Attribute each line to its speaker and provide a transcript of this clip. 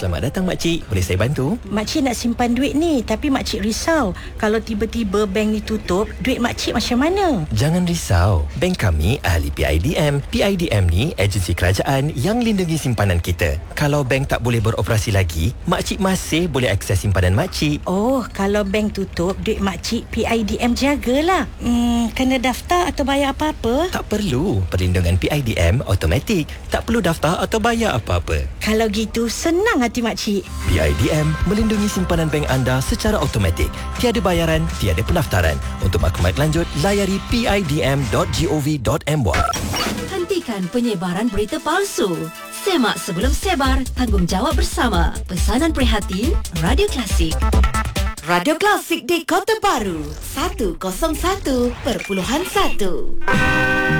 Speaker 1: Selamat datang makcik. Boleh saya bantu?
Speaker 2: Makcik nak simpan duit ni, tapi makcik risau. Kalau tiba-tiba bank ni tutup, duit makcik macam mana?
Speaker 1: Jangan risau. Bank kami ahli PIDM. PIDM ni agensi kerajaan yang lindungi simpanan kita. Kalau bank tak boleh beroperasi lagi, makcik masih boleh akses simpanan makcik.
Speaker 2: Oh, kalau bank tutup, duit makcik PIDM jagalah. Kena daftar atau bayar apa-apa?
Speaker 1: Tak perlu. Perlindungan PIDM automatik. Tak perlu daftar atau bayar apa-apa.
Speaker 2: Kalau gitu, senang hati makcik.
Speaker 1: PIDM melindungi simpanan bank anda secara automatik. Tiada bayaran, tiada pendaftaran. Untuk maklumat lanjut, layari pidm.gov.my.
Speaker 3: Hentikan penyebaran berita palsu. Semak sebelum sebar, tanggungjawab bersama. Pesanan prihatin, Radio Klasik. Radio Klasik di Kota Baru 101.1